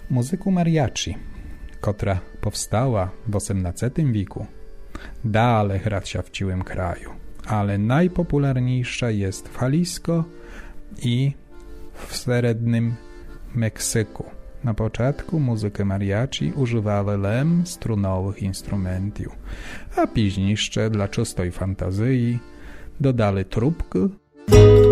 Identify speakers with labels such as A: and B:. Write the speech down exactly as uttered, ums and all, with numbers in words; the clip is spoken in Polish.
A: Muzyku mariachi, która powstała w osiemnastym wieku, dalej gra się w całym kraju, ale najpopularniejsza jest w Jalisco i w średnim Meksyku. Na początku muzykę mariachi używały lem strunowych instrumentów, a później jeszcze dla czystej fantazji dodali trubkę